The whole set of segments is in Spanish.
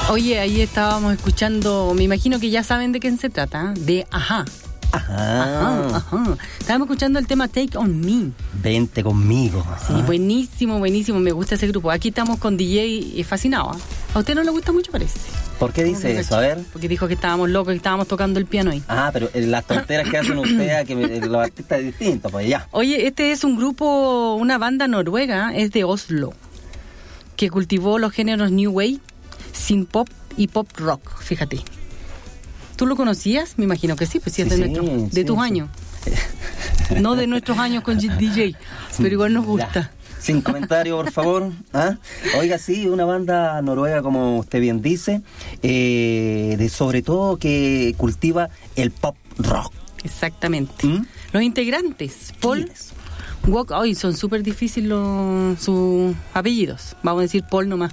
Oye, ahí estábamos escuchando, me imagino que ya saben de quién se trata, de Ajá. Ajá. Estábamos escuchando el tema Take On Me. Vente conmigo. Sí, buenísimo, me gusta ese grupo. Aquí estamos con DJ fascinado. A usted no le gusta mucho, parece. ¿Por qué dice eso? A ver. Porque dijo que estábamos locos, que estábamos tocando el piano ahí. Ah, pero las tonteras que hacen ustedes, que los artistas distintos, pues ya. Oye, este es un grupo, una banda noruega, es de Oslo, que cultivó los géneros New Wave, synth pop y pop rock, fíjate. ¿Tú lo conocías? Me imagino que sí, pues sí, es de tus años. No de nuestros años con DJ, pero igual nos gusta. Ya. Sin comentario, por favor. Oiga, sí, una banda noruega, como usted bien dice, sobre todo que cultiva el pop rock. Exactamente. Los integrantes, Paul Walk, hoy son súper difíciles sus apellidos. Vamos a decir Paul nomás.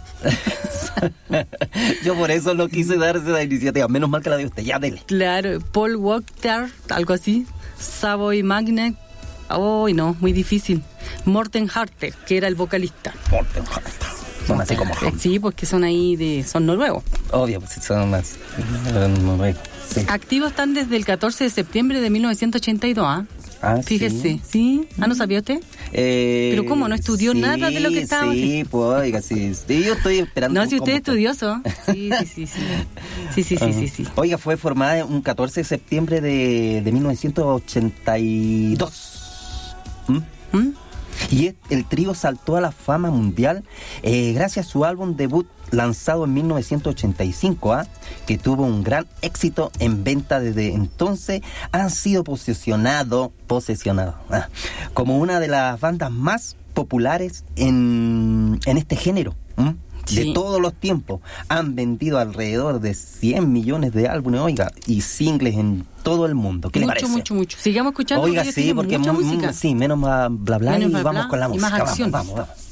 Yo por eso no quise darse la iniciativa. Menos mal que la dio usted. Ya, dele. Claro, Paul Walker, algo así. Savoy Magnet. No, muy difícil. Morten Harter, que era el vocalista. Morten Harter. Son así como... Sí, porque son ahí son noruegos. Obvio, pues son más noruegos. Sí. Activos están desde el 14 de septiembre de 1982, fíjese, ¿sí? ¿No sabía usted? Pero ¿cómo? ¿No estudió nada de lo que estaba haciendo? Sí, pues, oiga, sí. Yo estoy esperando... No, si usted es estudioso. Sí. Oiga, fue formada un 14 de septiembre de 1982. Y el trío saltó a la fama mundial gracias a su álbum debut lanzado en 1985, que tuvo un gran éxito en venta. Desde entonces han sido posesionados como una de las bandas más populares en este género. De todos los tiempos. Han vendido alrededor de 100 millones de álbumes, oiga, y singles en todo el mundo. ¿Qué le parece? Mucho. Sigamos escuchando. Oiga, sí, porque mucha música. Sí, menos bla bla, menos y bla, vamos bla, con la música. Y más acción. Vamos.